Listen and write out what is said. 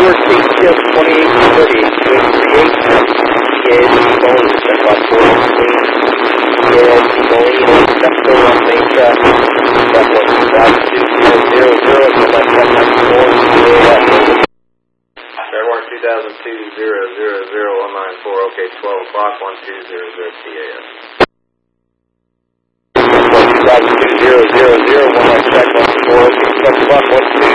Stewart, KTS 2830, is Boeing, check off 416, is Boeing, Sector 1 Mesa, check 12000, select check 94, Airmark 2002-000-194, OK, 12 o'clock, 1200 TAS. 2002-000, 1 check 14, 12 o'clock, 1200.